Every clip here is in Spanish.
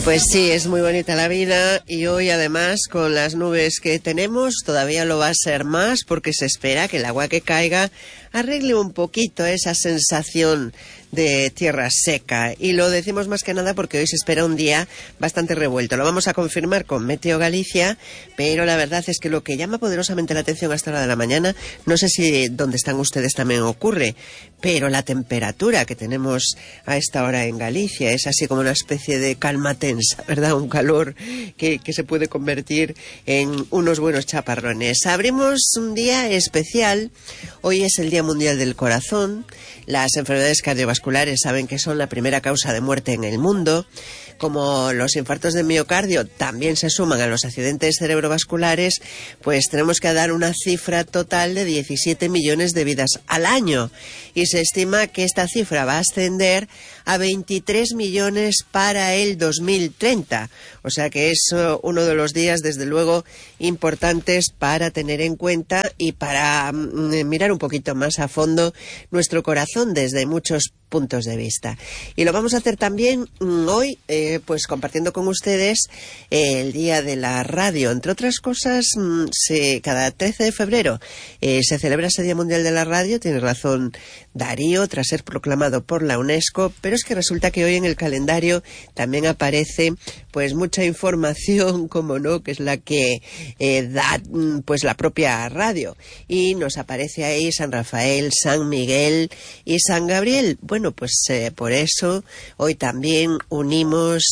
Pues sí, es muy bonita la vida y hoy además con las nubes que tenemos todavía lo va a ser más porque se espera que el agua que caiga arregle un poquito esa sensación de tierra seca, y lo decimos más que nada porque hoy se espera un día bastante revuelto. Lo vamos a confirmar con Meteo Galicia, pero la verdad es que lo que llama poderosamente la atención hasta la hora de la mañana, no sé si donde están ustedes también ocurre, pero la temperatura que tenemos a esta hora en Galicia es así como una especie de calma tensa, ¿verdad? Un calor que se puede convertir en unos buenos chaparrones. Abrimos un día especial. Hoy es el Día Mundial del Corazón. Las enfermedades cardiovasculares saben que son la primera causa de muerte en el mundo. Como los infartos de miocardio también se suman a los accidentes cerebrovasculares, pues tenemos que dar una cifra total de 17 millones de vidas al año. Y se estima que esta cifra va a ascender a 23 millones para el 2030. O sea que es uno de los días, desde luego, importantes para tener en cuenta y para mirar un poquito más a fondo nuestro corazón desde muchos puntos de vista. Y lo vamos a hacer también hoy, pues compartiendo con ustedes el Día de la Radio. Entre otras cosas, cada 13 de febrero se celebra ese Día Mundial de la Radio. Tiene razón Darío, tras ser proclamado por la UNESCO, pero es que resulta que hoy en el calendario también aparece pues mucha información, como no, que es la que da pues la propia radio, y nos aparece ahí San Rafael, San Miguel y San Gabriel. Bueno, pues por eso hoy también unimos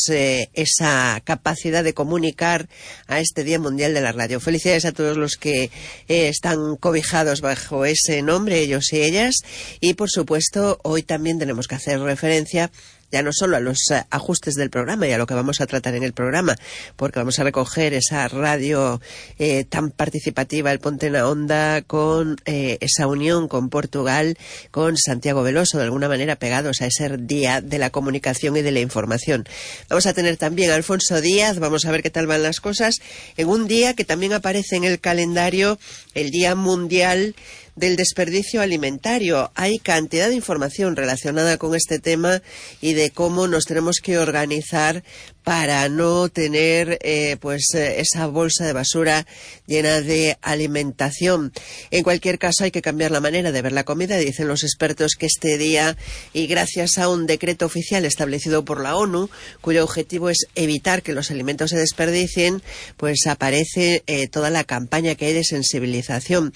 esa capacidad de comunicar a este Día Mundial de la Radio. Felicidades a todos los que están cobijados bajo ese nombre, ellos y ellas, y por supuesto hoy también tenemos que hacer referencia ya no solo a los ajustes del programa y a lo que vamos a tratar en el programa, porque vamos a recoger esa radio tan participativa, el Ponte na Onda, con esa unión con Portugal, con Santiago Veloso, de alguna manera pegados a ese Día de la Comunicación y de la Información. Vamos a tener también a Alfonso Díaz, vamos a ver qué tal van las cosas, en un día que también aparece en el calendario, el Día Mundial del Desperdicio Alimentario. Hay cantidad de información relacionada con este tema y de cómo nos tenemos que organizar para no tener esa bolsa de basura llena de alimentación. En cualquier caso, hay que cambiar la manera de ver la comida. Dicen los expertos que este día, y gracias a un decreto oficial establecido por la ONU, cuyo objetivo es evitar que los alimentos se desperdicien, pues aparece toda la campaña que hay de sensibilización.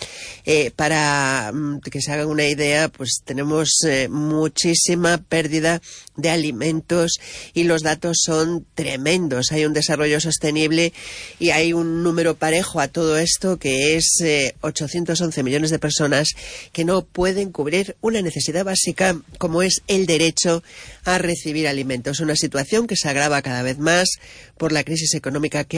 Para que se hagan una idea, pues tenemos muchísima pérdida de alimentos y los datos son tremendos. Hay un desarrollo sostenible y hay un número parejo a todo esto, que es 811 millones de personas que no pueden cubrir una necesidad básica como es el derecho a recibir alimentos. Una situación que se agrava cada vez más por la crisis económica que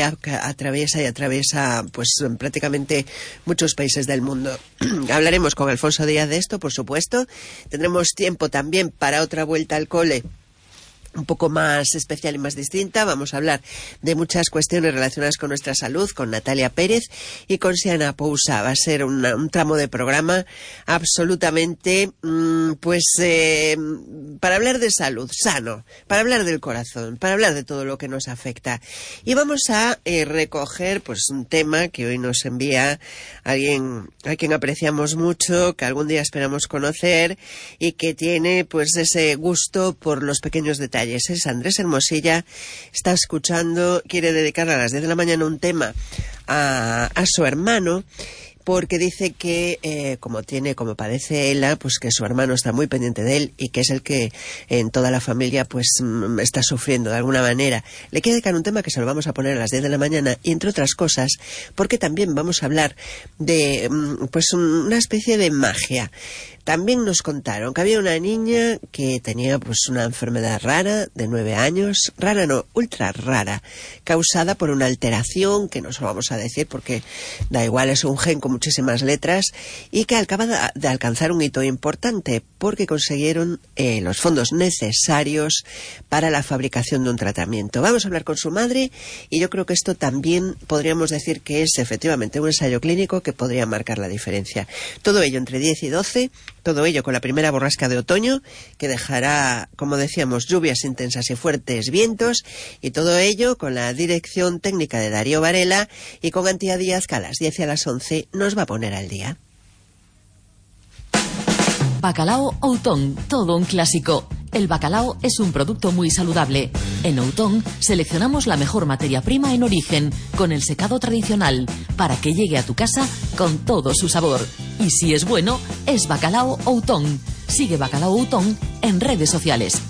atraviesa pues prácticamente muchos países del mundo. Hablaremos con Alfonso Díaz de esto, por supuesto. Tendremos tiempo también para otra vuelta al cole un poco más especial y más distinta. Vamos a hablar de muchas cuestiones relacionadas con nuestra salud, con Natalia Pérez y con Siana Pousa. Va a ser un tramo de programa absolutamente, para hablar de salud, sano, para hablar del corazón, para hablar de todo lo que nos afecta. Y vamos a recoger pues un tema que hoy nos envía alguien a quien apreciamos mucho, que algún día esperamos conocer y que tiene pues ese gusto por los pequeños detalles. Es Andrés Hermosilla, está escuchando, quiere dedicar a las 10 de la mañana un tema a su hermano, porque dice que como padece ELA, pues que su hermano está muy pendiente de él y que es el que en toda la familia pues está sufriendo de alguna manera. Le quiere dedicar un tema que se lo vamos a poner a las 10 de la mañana, y entre otras cosas porque también vamos a hablar de pues una especie de magia. También nos contaron que había una niña que tenía pues una enfermedad rara de 9 años, rara no, ultra rara, causada por una alteración que no se lo vamos a decir porque da igual, es un gen con muchísimas letras, y que acaba de alcanzar un hito importante porque consiguieron los fondos necesarios para la fabricación de un tratamiento. Vamos a hablar con su madre y yo creo que esto también podríamos decir que es efectivamente un ensayo clínico que podría marcar la diferencia. Todo ello entre 10 y 12. Todo ello con la primera borrasca de otoño, que dejará, como decíamos, lluvias intensas y fuertes vientos, y todo ello con la dirección técnica de Darío Varela y con Antía Díaz, que a las 10 y a las 11 nos va a poner al día. Bacalao Outón, todo un clásico. El bacalao es un producto muy saludable. En Outón seleccionamos la mejor materia prima en origen, con el secado tradicional, para que llegue a tu casa con todo su sabor. Y si es bueno, es Bacalao Outón. Sigue Bacalao Outón en redes sociales.